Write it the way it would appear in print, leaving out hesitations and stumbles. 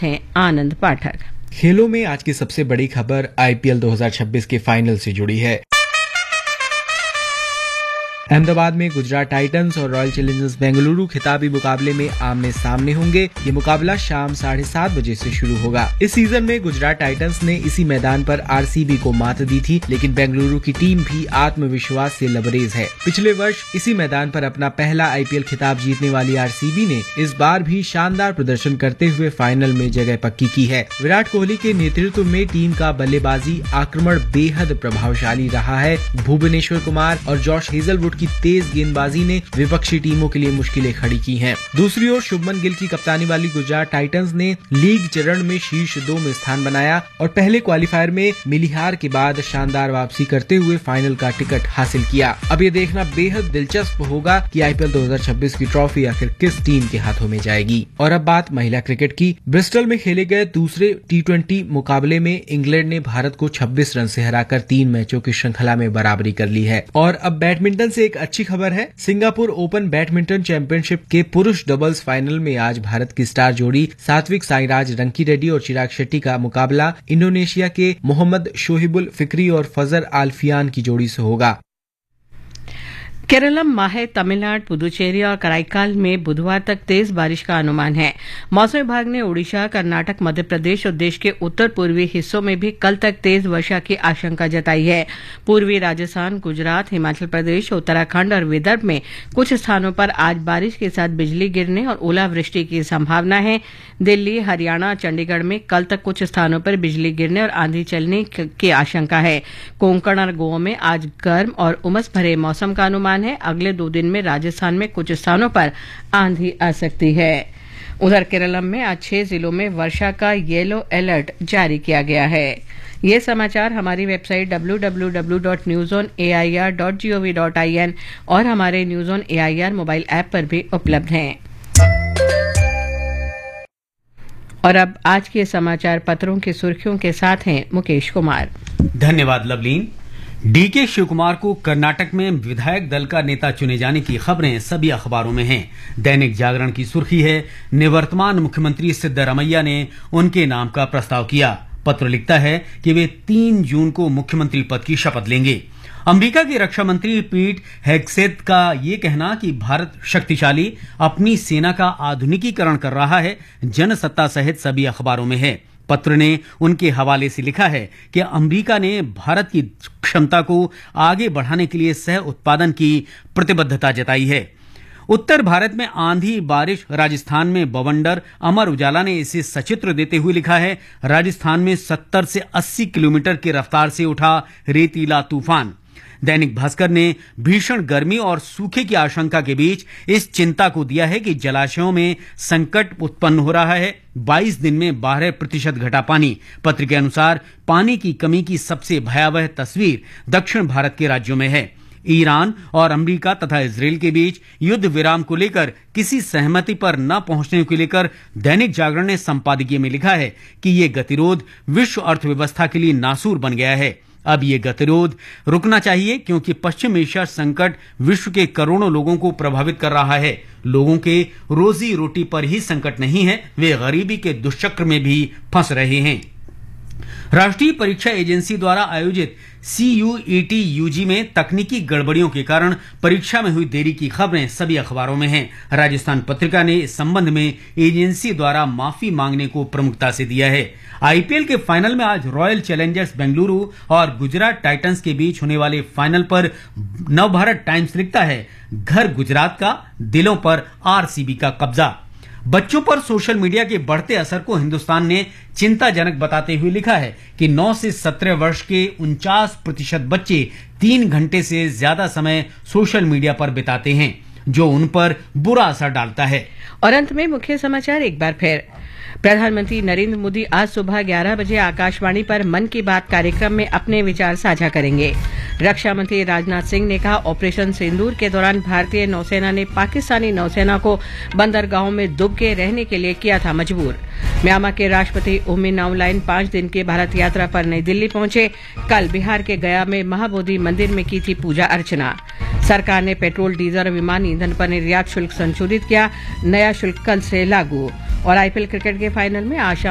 हैं आनंद पाठक। खेलों में आज की सबसे बड़ी खबर आईपीएल 2026 के फाइनल से जुड़ी है। अहमदाबाद में गुजरात टाइटंस और रॉयल चैलेंजर्स बेंगलुरु खिताबी मुकाबले में आमने सामने होंगे। ये मुकाबला शाम 7:30 बजे से शुरू होगा। इस सीजन में गुजरात टाइटंस ने इसी मैदान पर आरसीबी को मात दी थी, लेकिन बेंगलुरु की टीम भी आत्मविश्वास से लबरेज है। पिछले वर्ष इसी मैदान पर अपना पहला आईपीएल खिताब जीतने वाली आरसीबी ने इस बार भी शानदार प्रदर्शन करते हुए फाइनल में जगह पक्की की है। विराट कोहली के नेतृत्व में टीम का बल्लेबाजी आक्रमण बेहद प्रभावशाली रहा है। भुवनेश्वर कुमार और जॉश हेजलवुड की तेज गेंदबाजी ने विपक्षी टीमों के लिए मुश्किलें खड़ी की हैं। दूसरी ओर शुभमन गिल की कप्तानी वाली गुजरात टाइटंस ने लीग चरण में शीर्ष 2 में स्थान बनाया और पहले क्वालिफायर में मिली हार के बाद शानदार वापसी करते हुए फाइनल का टिकट हासिल किया। अब ये देखना बेहद दिलचस्प होगा कि आईपीएल 2026 की ट्रॉफी आखिर किस टीम के हाथों में जाएगी। और अब बात महिला क्रिकेट की। ब्रिस्टल में खेले गए दूसरे T20 मुकाबले में इंग्लैंड ने भारत को 26 रन से हराकर 3 मैचों की श्रृंखला में बराबरी कर ली है। और अब बैडमिंटन से एक अच्छी खबर है। सिंगापुर ओपन बैडमिंटन चैंपियनशिप के पुरुष डबल्स फाइनल में आज भारत की स्टार जोड़ी सात्विक साईराज रंकीरेड्डी और चिराग शेट्टी का मुकाबला इंडोनेशिया के मोहम्मद शोहिबुल फिक्री और फजर आल्फियान की जोड़ी से होगा। केरलम, माहे, तमिलनाडु, पुदुचेरी और कराईकाल में बुधवार तक तेज बारिश का अनुमान है। मौसम विभाग ने ओडिशा, कर्नाटक, मध्य प्रदेश और देश के उत्तर पूर्वी हिस्सों में भी कल तक तेज वर्षा की आशंका जताई है। पूर्वी राजस्थान, गुजरात, हिमाचल प्रदेश, उत्तराखंड और विदर्भ में कुछ स्थानों पर आज बारिश के साथ बिजली गिरने और ओलावृष्टि की संभावना है। दिल्ली, हरियाणा, चंडीगढ़ में कल तक कुछ स्थानों पर बिजली गिरने और आंधी चलने की आशंका है। कोंकण और गोवा में आज गर्म और उमस भरे मौसम का अनुमान है। अगले 2 दिन में राजस्थान में कुछ स्थानों पर आंधी आ सकती है। उधर केरलम में आज 6 जिलों में वर्षा का येलो अलर्ट जारी किया गया है। ये समाचार हमारी वेबसाइट www.newsonair.gov.in और हमारे news on AIR mobile app पर भी उपलब्ध हैं। और अब आज के समाचार पत्रों की सुर्खियों के साथ हैं मुकेश कुमार। धन्यवाद लवलीन। डीके शिवकुमार को कर्नाटक में विधायक दल का नेता चुने जाने की खबरें सभी अखबारों में हैं। दैनिक जागरण की सुर्खी है, निवर्तमान मुख्यमंत्री सिद्धरमैया ने उनके नाम का प्रस्ताव किया। पत्र लिखता है कि वे 3 जून को मुख्यमंत्री पद की शपथ लेंगे। अमेरिका की रक्षा मंत्री पीट हेगसेथ का ये कहना कि भारत शक्तिशाली अपनी सेना का आधुनिकीकरण कर रहा है, जनसत्ता सहित सभी अखबारों में है। पत्र ने उनके हवाले से लिखा है कि अमेरिका ने भारत की क्षमता को आगे बढ़ाने के लिए सह उत्पादन की प्रतिबद्धता जताई है। उत्तर भारत में आंधी बारिश, राजस्थान में बवंडर। अमर उजाला ने इसे सचित्र देते हुए लिखा है, राजस्थान में 70 से 80 किलोमीटर की रफ्तार से उठा रेतीला तूफान। दैनिक भास्कर ने भीषण गर्मी और सूखे की आशंका के बीच इस चिंता को दिया है कि जलाशयों में संकट उत्पन्न हो रहा है। 22 दिन में 12% घटा पानी। पत्र के अनुसार पानी की कमी की सबसे भयावह तस्वीर दक्षिण भारत के राज्यों में है। ईरान और अमेरिका तथा इजरायल के बीच युद्ध विराम को लेकर किसी सहमति पर न पहुंचने को लेकर दैनिक जागरण ने संपादकीय में लिखा है कि ये गतिरोध विश्व अर्थव्यवस्था के लिए नासूर बन गया है। अब ये गतिरोध रुकना चाहिए क्योंकि पश्चिम एशिया संकट विश्व के करोड़ों लोगों को प्रभावित कर रहा है। लोगों के रोजी रोटी पर ही संकट नहीं है, वे गरीबी के दुष्चक्र में भी फंस रहे हैं। राष्ट्रीय परीक्षा एजेंसी द्वारा आयोजित CUET UG में तकनीकी गड़बड़ियों के कारण परीक्षा में हुई देरी की खबरें सभी अखबारों में हैं। राजस्थान पत्रिका ने इस संबंध में एजेंसी द्वारा माफी मांगने को प्रमुखता से दिया है। आईपीएल के फाइनल में आज रॉयल चैलेंजर्स बेंगलुरु और गुजरात टाइटंस के बीच होने वाले फाइनल पर नवभारत टाइम्स लिखता है, घर गुजरात का, दिलों पर आरसीबी का कब्जा। बच्चों पर सोशल मीडिया के बढ़ते असर को हिंदुस्तान ने चिंताजनक बताते हुए लिखा है कि 9 से 17 वर्ष के 49% बच्चे 3 घंटे से ज्यादा समय सोशल मीडिया पर बिताते हैं, जो उन पर बुरा असर डालता है। और अंत में मुख्य समाचार एक बार फिर। प्रधानमंत्री नरेंद्र मोदी आज सुबह 11 बजे आकाशवाणी पर मन की बात कार्यक्रम में अपने विचार साझा करेंगे। रक्षा मंत्री राजनाथ सिंह ने कहा, ऑपरेशन सिंदूर के दौरान भारतीय नौसेना ने पाकिस्तानी नौसेना को बंदरगाहों में डूब के रहने के लिए किया था मजबूर। म्यांमार के राष्ट्रपति उ मिन आउंगलाइन 5 दिन की भारत यात्रा पर नई दिल्ली पहुंचे। कल बिहार के गया में महाबोधि मंदिर में की थी पूजा अर्चना। सरकार ने पेट्रोल, डीजल और विमान ईंधन पर निर्यात शुल्क संशोधित किया। नया शुल्क कल से लागू। और आईपीएल क्रिकेट के फाइनल में आज